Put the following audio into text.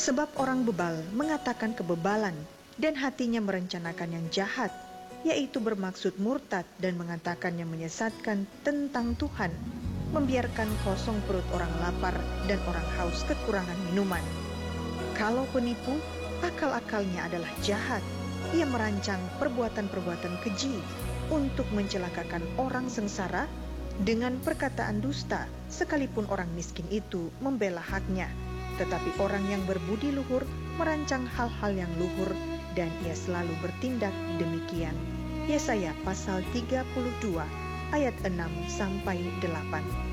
Sebab orang bebal mengatakan kebebalan dan hatinya merencanakan yang jahat, yaitu bermaksud murtad dan mengatakan yang menyesatkan tentang Tuhan, membiarkan kosong perut orang lapar dan orang haus kekurangan minuman. Kalau penipu, akal-akalnya adalah jahat. Ia merancang perbuatan-perbuatan keji untuk mencelakakan orang sengsara dengan perkataan dusta, sekalipun orang miskin itu membela haknya. Tetapi orang yang berbudi luhur merancang hal-hal yang luhur, dan ia selalu bertindak demikian. Yesaya pasal 32 ayat 6-8.